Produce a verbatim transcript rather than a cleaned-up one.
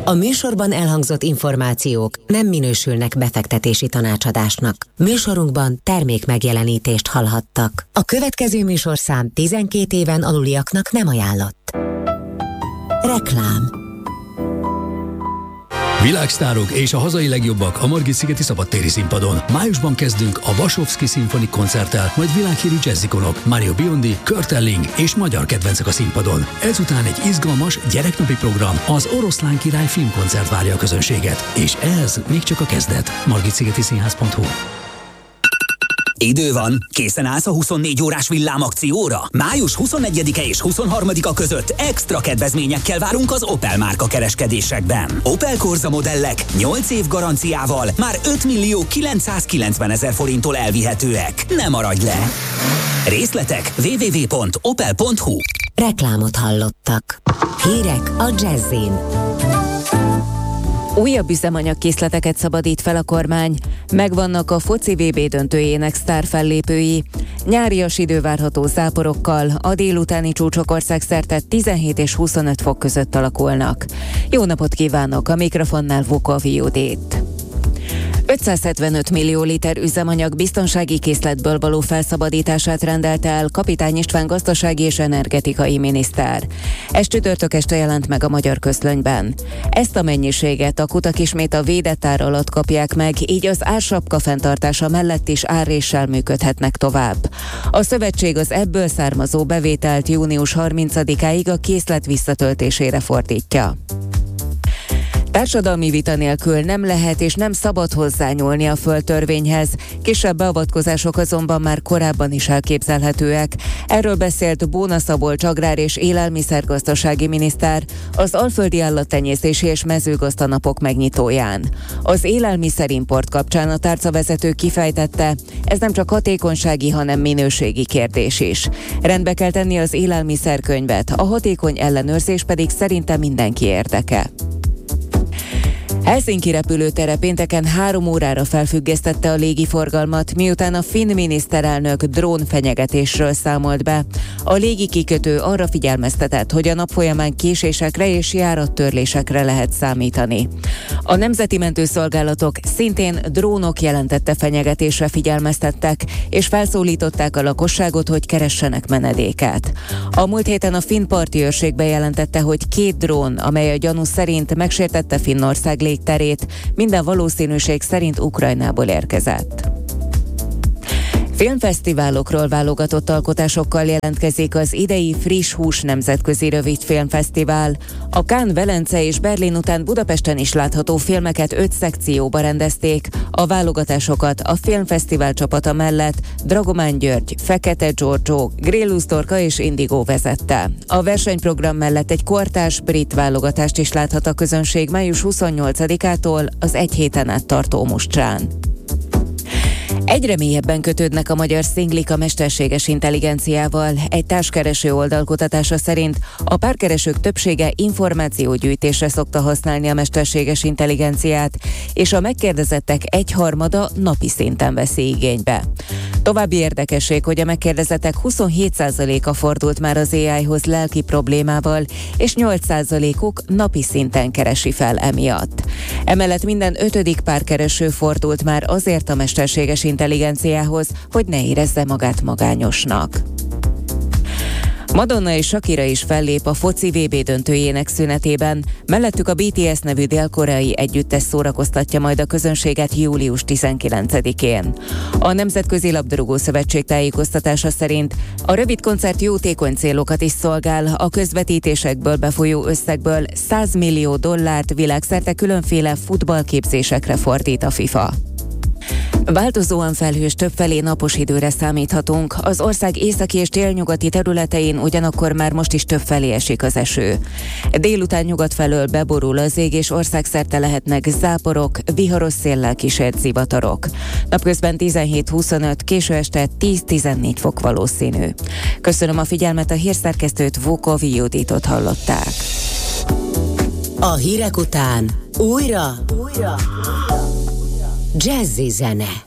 A műsorban elhangzott információk nem minősülnek befektetési tanácsadásnak. Műsorunkban termék megjelenítést hallhattak. A következő műsorszám tizenkét éven aluliaknak nem ajánlott. Reklám. Világsztárok és a hazai legjobbak a Margit-szigeti szabadtéri színpadon. Májusban kezdünk a Vasovszky Szimfonik koncerttel, majd világhírű jazzikonok, Mario Biondi, Kurt Elling és magyar kedvencek a színpadon. Ezután egy izgalmas gyereknapi program, az Oroszlán Király filmkoncert várja a közönséget. És ez még csak a kezdet. margit-szigeti színház pont hu. Idő van, készen állsz a huszonnégy órás villámakcióra? május huszonegyedike és huszonharmadika között extra kedvezményekkel várunk az Opel márka kereskedésekben. Opel Corsa modellek nyolc év garanciával már öt millió kilencszázkilencvenezer forinttól elvihetőek. Ne maradj le! Részletek double-u double-u double-u pont opel pont hu. Reklámot hallottak. Hírek a Jazzin. Újabb üzemanyagkészleteket szabadít fel a kormány, megvannak a foci vé bé döntőjének sztárfellépői. Nyárias idő várható záporokkal, a délutáni csúcsok országszerte tizenhét és huszonöt fok között alakulnak. Jó napot kívánok, a mikrofonnál Vukovi Judit. ötszázhetvenöt millió liter üzemanyag biztonsági készletből való felszabadítását rendelte el Kapitány István gazdasági és energetikai miniszter. Ez csütörtök este jelent meg a Magyar Közlönyben. Ezt a mennyiséget a kutak ismét a védett ár alatt kapják meg, így az ársapka fenntartása mellett is árréssel működhetnek tovább. A szövetség az ebből származó bevételt június harmincadikáig a készlet visszatöltésére fordítja. Társadalmi vita nélkül nem lehet és nem szabad hozzányúlni a földtörvényhez, kisebb beavatkozások azonban már korábban is elképzelhetőek. Erről beszélt Bóna Szabolcs agrár- és élelmiszergazdasági miniszter az Alföldi Állattenyésztési és Mezőgazdanapok megnyitóján. Az élelmiszerimport kapcsán a tárcavezető kifejtette, ez nem csak hatékonysági, hanem minőségi kérdés is. Rendbe kell tenni az élelmiszerkönyvet, a hatékony ellenőrzés pedig szerintem mindenki érdeke. Helsinki repülőtere pénteken három órára felfüggesztette a légiforgalmat, miután a finn miniszterelnök drónfenyegetésről számolt be. A légikikötő arra figyelmeztetett, hogy a nap folyamán késésekre és járattörlésekre lehet számítani. A nemzeti mentőszolgálatok szintén drónok jelentette fenyegetésre figyelmeztettek, és felszólították a lakosságot, hogy keressenek menedéket. A múlt héten a finn parti őrség bejelentette, hogy két drón, amely a gyanú szerint megsértette Finnország légterét, minden valószínűség szerint Ukrajnából érkezett. Filmfesztiválokról válogatott alkotásokkal jelentkezik az idei Friss Hús nemzetközi rövidfilmfesztivál. A Cannes, Velence és Berlin után Budapesten is látható filmeket öt szekcióba rendezték. A válogatásokat a filmfesztivál csapata mellett Dragomán György, Fekete Giorgio, Grélus Dorka és Indigo vezette. A versenyprogram mellett egy kortárs brit válogatást is láthat a közönség május huszonnyolcadikától az egy héten át tartó mustrán. Egyre mélyebben kötődnek a magyar szinglik a mesterséges intelligenciával. Egy társkereső oldal kutatása szerint a párkeresők többsége információgyűjtésre szokta használni a mesterséges intelligenciát, és a megkérdezettek egyharmada napi szinten veszi igénybe. További érdekesség, hogy a megkérdezettek huszonhét százaléka fordult már az á i-hoz lelki problémával, és nyolc százalékuk napi szinten keresi fel emiatt. Emellett minden ötödik párkereső fordult már azért a mesterséges intelligenciához, hogy ne érezze magát magányosnak. Madonna és Shakira is fellép a foci vé bé döntőjének szünetében, mellettük a bé té es nevű dél-koreai együttes szórakoztatja majd a közönséget július tizenkilencedikén. A Nemzetközi Labdarúgó Szövetség tájékoztatása szerint a rövid koncert jótékony célokat is szolgál, a közvetítésekből befolyó összegből száz millió dollárt világszerte különféle futballképzésekre fordít a FIFA. Változóan felhős, többfelé napos időre számíthatunk. Az ország északi és délnyugati területein ugyanakkor már most is többfelé esik az eső. Délután nyugat felől beborul az ég, és országszerte lehetnek záporok, viharos széllel kísért zivatarok. Napközben tizenhét-huszonöt, késő este tíz-tizennégy fok valószínű. Köszönöm a figyelmet, a hírszerkesztőt, Vukovi Juditot hallották. A hírek után újra, újra. Jazzy zene.